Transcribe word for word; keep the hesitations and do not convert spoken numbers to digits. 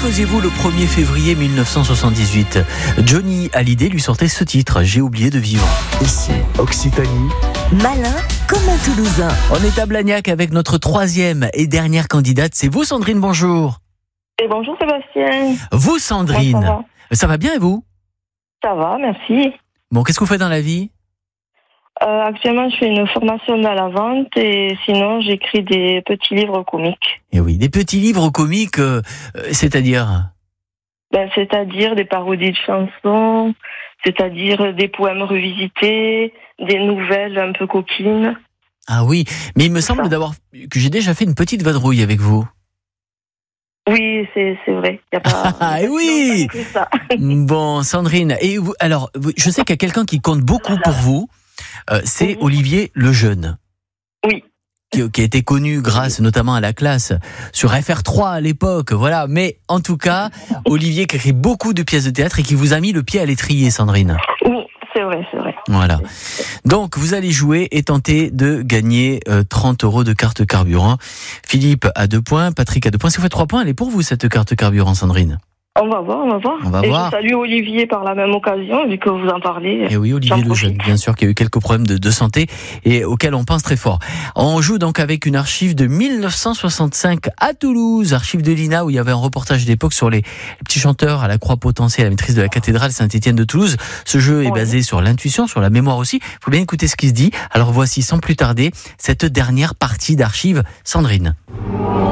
faisiez-vous le premier février mille neuf cent soixante-dix-huit ? Johnny Hallyday lui sortait ce titre, J'ai oublié de vivre. Ici, Occitanie. Malin comme un Toulousain. On est à Blagnac avec notre troisième et dernière candidate. C'est vous, Sandrine, bonjour. Et bonjour Sébastien. Vous, Sandrine. Comment ça va ? Ça va bien et vous ? Ça va, merci. Bon, qu'est-ce que vous faites dans la vie ? Euh, actuellement, je fais une formation dans la vente et sinon, j'écris des petits livres comiques. Eh oui, des petits livres comiques, euh, euh, c'est-à-dire ? Ben, c'est-à-dire des parodies de chansons, c'est-à-dire des poèmes revisités, des nouvelles un peu coquines. Ah oui, mais il me semble ça. d'avoir que j'ai déjà fait une petite vadrouille avec vous. Oui, c'est, c'est vrai. Y a pas, Ah y a pas oui. si longtemps que ça. Bon, Sandrine, et vous, alors, vous- je sais qu'il y a quelqu'un qui compte beaucoup pour vous, euh, c'est Oui. Olivier Lejeune. Oui. Qui, qui a été connu grâce notamment à la classe sur F R trois à l'époque, voilà. Mais en tout cas, Olivier qui a écrit beaucoup de pièces de théâtre et qui vous a mis le pied à l'étrier, Sandrine. Oui, c'est vrai, c'est vrai. Voilà. Donc, vous allez jouer et tenter de gagner euh, trente euros de carte carburant. Philippe a deux points, Patrick a deux points. Si vous faites trois points, elle est pour vous, cette carte carburant, Sandrine. On va voir, on va voir. On va et voir. je salue Olivier par la même occasion, vu que vous en parlez. Et oui, Olivier J'en Lejeune, profite. bien sûr, qui a eu quelques problèmes de, de santé et auxquels on pense très fort. On joue donc avec une archive de mille neuf cent soixante-cinq à Toulouse, archive de l'I N A, où il y avait un reportage d'époque sur les, les petits chanteurs à la croix potentielle, à la maîtrise de la cathédrale Saint-Étienne de Toulouse. Ce jeu est Oui. basé sur l'intuition, sur la mémoire aussi. Il faut bien écouter ce qui se dit. Alors voici, sans plus tarder, cette dernière partie d'archive, Sandrine.